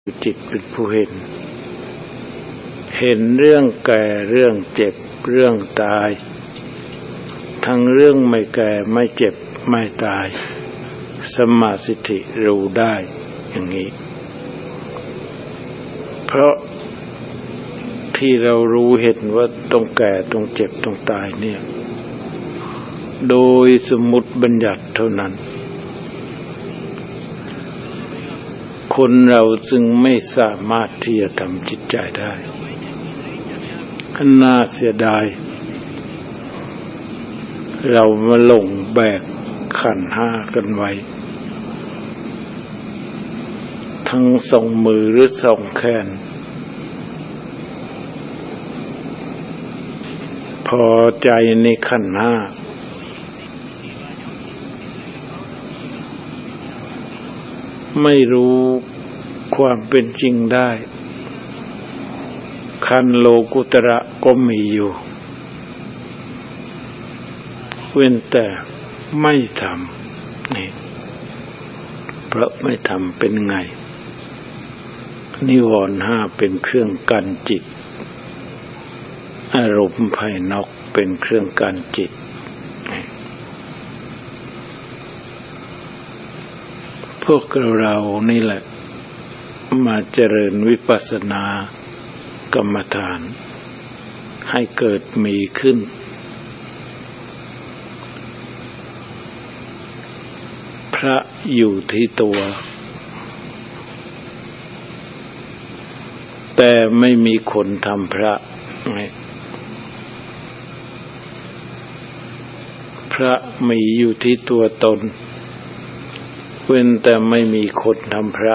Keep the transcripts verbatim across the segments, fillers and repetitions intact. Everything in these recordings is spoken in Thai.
จิตเป็นผู้เห็นเห็นเรื่องแก่เรื่องเจ็บเรื่องตายทั้งเรื่องไม่แก่ไม่เจ็บไม่ตายสัมมาทิฏฐิรู้ได้อย่างนี้เพราะที่เรารู้เห็นว่าต้องแก่ต้องเจ็บต้องตายเนี่ยโดยสมมุติบัญญัติเท่านั้นคนเราจึงไม่สามารถที่จะทำจิตใจได้น่าเสียดายเรามาหลงแบกขันธ์ห้ากันไว้ทั้งสองมือหรือสองแขนพอใจในขันธ์ห้าไม่รู้ความเป็นจริงได้ขันธ์โลกุตระก็มีอยู่เว้นแต่ไม่ทำนี่เพราะไม่ทำเป็นไงนิวรณ์ห้าเป็นเครื่องกันจิตอารมณ์ภายนอกเป็นเครื่องกันจิตพวกเรานี่แหละมาเจริญวิปัสสนากรรมฐานให้เกิดมีขึ้นพระอยู่ที่ตัวแต่ไม่มีคนทำพระพระมีอยู่ที่ตัวตนเว้นแต่ไม่มีคนทำพระ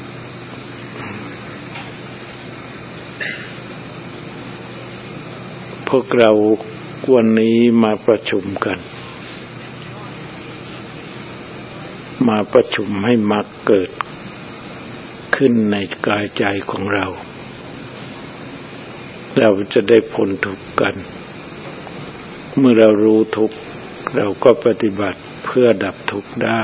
พวกเราวันนี้มาประชุมกันมาประชุมให้มรรคเกิดขึ้นในกายใจของเราเราจะได้พ้นทุกข์กันเมื่อเรารู้ทุกข์เราก็ปฏิบัติเพื่อดับทุกข์ได้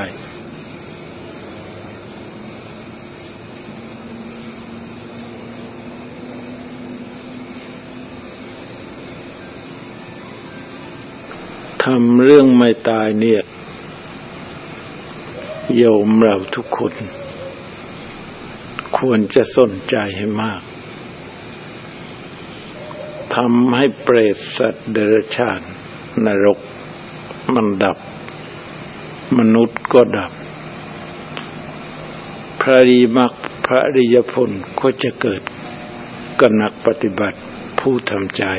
ทำเรื่องไม่ตายเนี่ยโยมเราทุกคนควรจะสนใจให้มากทำให้เปรตสัตว์เดรัจฉานนรกมันดับมนุษย์ก็ดับพระอริยมรรคพระอริยผลก็จะเกิดกับนักปฏิบัติผู้ทำใจ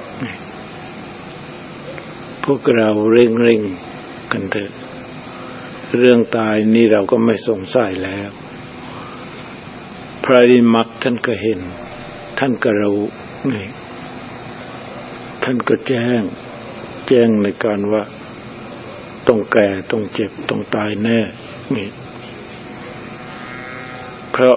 พวกเราเร่งๆกันเถอะเรื่องตายนี่เราก็ไม่สงสัยแล้วพระอริยมรรคท่านก็เห็นท่านก็รู้นี่ท่านก็แจ้งแจ้งในการว่าต้องแก่ต้องเจ็บต้องตายแน่นี่เพราะ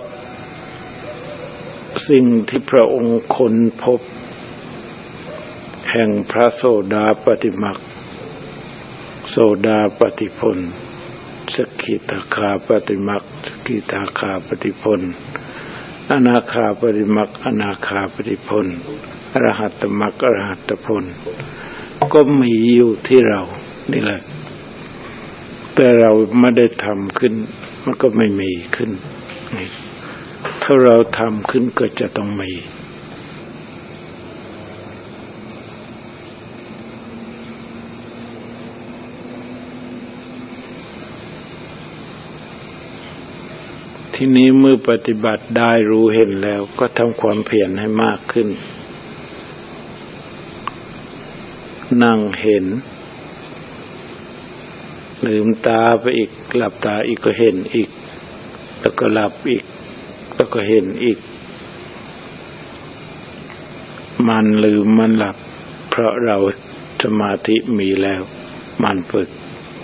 สิ่งที่พระองค์ค้นพบแห่งพระโสดาปัตติมรรคโสดาปัตติผลสกิทาคาปัตติมรรคสกิทาคาปัตติผลอนาคาปัตติมรรคอนาคาปัตติผลอรหัตตมรรคอรหัตตผลก็มีอยู่ที่เรานี่แหละแต่เราไม่ได้ทำขึ้นมันก็ไม่มีขึ้นถ้าเราทำขึ้นก็จะต้องมีทีนี้เมื่อปฏิบัติได้รู้เห็นแล้วก็ทำความเพียรให้มากขึ้นนั่งเห็นลืมตาไปอีกหลับตาอีกก็เห็นอีกแล้วก็หลับอีกแล้วก็เห็นอีกมันลืมมันหลับเพราะเราสมาธิมีแล้วมันฝึก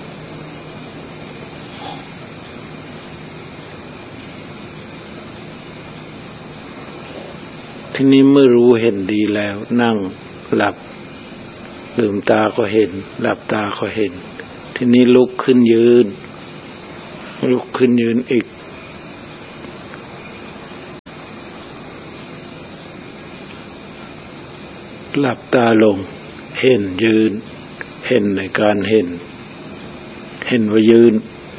ทีนี้เมื่อรู้เห็นดีแล้วนั่งหลับลืมตาก็เห็นหลับตาก็เห็นทีนี้ลุกขึ้นยืนลุกขึ้นยืนอีกหลับตาลงเห็นยืนเห็นในการเห็นเห็นว่ายืน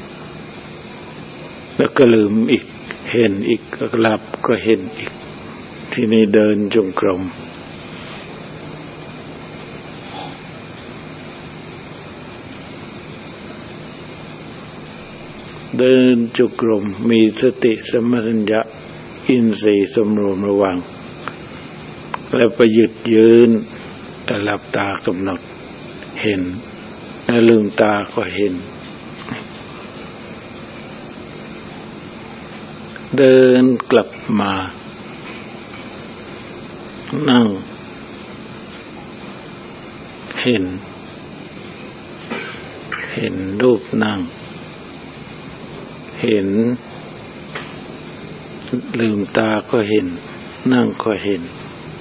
แล้วก็ลืมอีกเห็นอีกก็หลับก็เห็นอีกที่นี่เดินจงกรมเดินจงกรมมีสติสัมปชัญญะอินทรีย์สำรวมระวังแล้วไปหยุดยืนหลับตากำหนดเห็นแล้วลืมตาก็เห็นเดินกลับมานั่งเห็นเห็นรูปนั่งเห็นลืมตาก็เห็นนั่งก็เห็น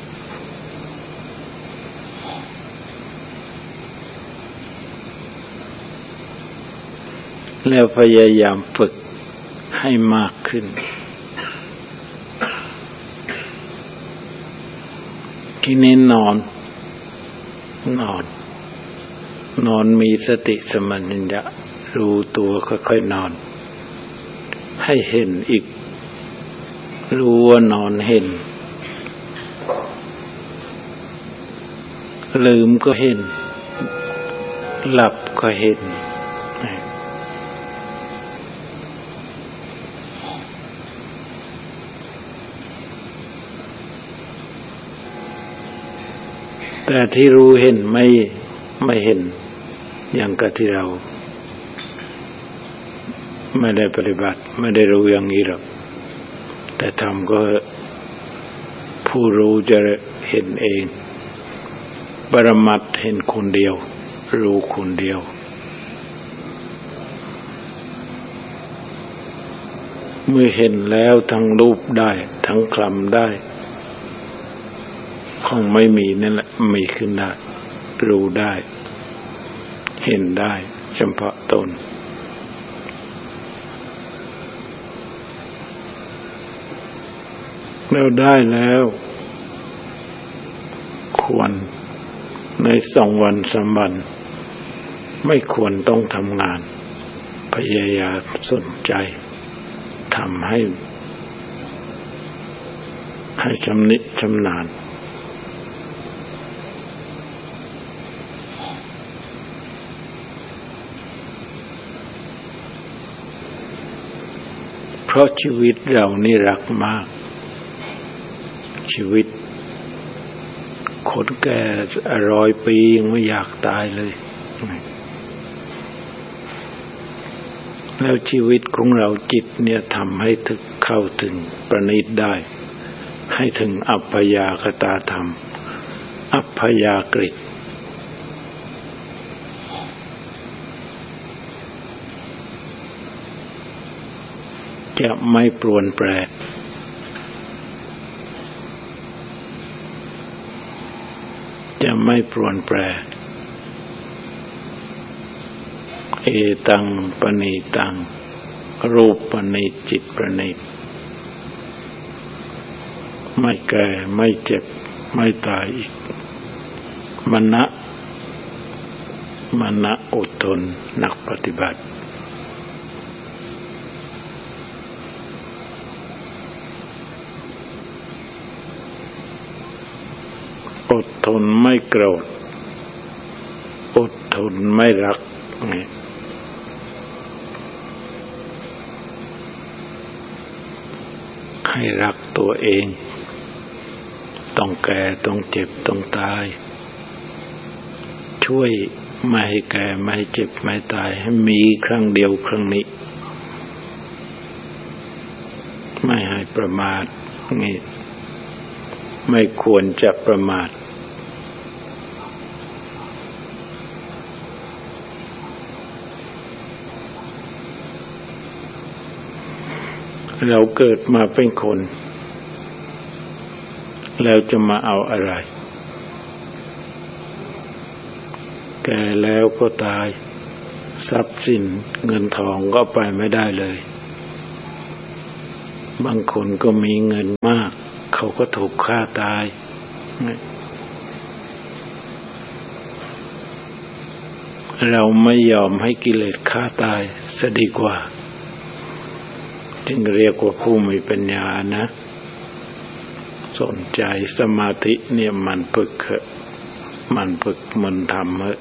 แล้วพยายามฝึกให้มากขึ้นที่นี้นอนนอนนอนมีสติสัมปชัญญะรู้ตัวค่อยๆนอนให้เห็นอีกรู้ว่านอนเห็นลืมก็เห็นหลับก็เห็นแต่ที่รู้เห็นไม่ไม่เห็นอย่างกับที่เราไม่ได้ปฏิบัติไม่ได้รู้อย่างนี้หรอกแต่ทำก็ผู้รู้จะเห็นเองปรมัตถ์เห็นคนเดียวรู้คนเดียวเมื่อเห็นแล้วทั้งรูปได้ทั้งคลำได้คงไม่มีนั่นแหละมีขึ้นได้รู้ได้เห็นได้เฉพาะตนเราได้แล้วควรในสองวันสามวันไม่ควรต้องทำงานพยายามสนใจทำให้ให้ชำนิชำนาญเพราะชีวิตเรานี่รักมากชีวิตคนแก่ร้อยปียังไม่อยากตายเลยแล้วชีวิตของเราจิตเนี่ยทำให้ถึงเข้าถึงประณีตได้ให้ถึงอัปปยากตาธรรมอัปปยากฤตจะไม่ปรวนแปรจะไม่ปรวนแปรเอตังปณีตังรูปปณีตจิตประณีตไม่แก่ไม่เจ็บไม่ตายอีกมณะมณะอดทนนักปฏิบัติอดทนไม่โกรธอดทนไม่รักให้รักตัวเองต้องแก่ต้องเจ็บต้องตายช่วยไม่ให้แก่ไม่ให้เจ็บไม่ตายให้มีครั้งเดียวครั้งนี้ไม่ให้ประมาทนี่ไม่ควรจะประมาทเราเกิดมาเป็นคนแล้วจะมาเอาอะไรแก่แล้วก็ตายทรัพย์สินเงินทองก็ไปไม่ได้เลยบางคนก็มีเงินมากเขาก็ถูกฆ่าตายเราไม่ยอมให้กิเลสฆ่าตายซะดีกว่าจึงเรียกว่าผู้มีปัญญานะสนใจสมาธิเนี่ยมันฝึกมันฝึกมันทำเหอะ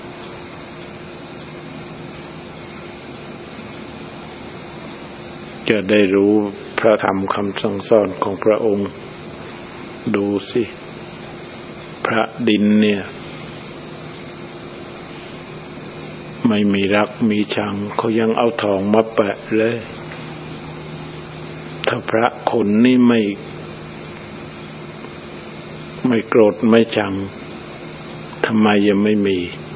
จะได้รู้พระธรรมคำสั่งสอนของพระองค์ดูสิพระดินเนี่ยไม่มีรักมีชังเขายังเอาทองมาแปะเลยถ้าพระคนนี่ไม่ไม่โกรธไม่ชังทำไมยังไม่มี